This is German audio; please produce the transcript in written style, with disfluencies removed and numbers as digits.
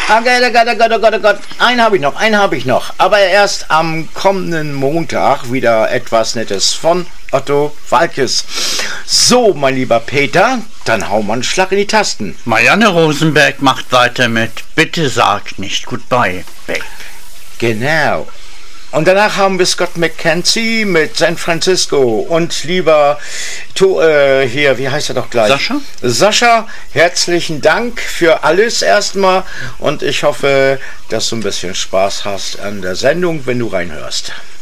Oh Gott. Einen habe ich noch. Aber erst am kommenden Montag wieder etwas Nettes von Otto Waalkes. So, mein lieber Peter, dann hau mal einen Schlag in die Tasten. Marianne Rosenberg macht weiter mit Bitte sag nicht Goodbye, Babe. Genau. Und danach haben wir Scott McKenzie mit San Francisco. Und lieber hier, wie heißt er doch gleich? Sascha, herzlichen Dank für alles erstmal. Und ich hoffe, dass du ein bisschen Spaß hast an der Sendung, wenn du reinhörst.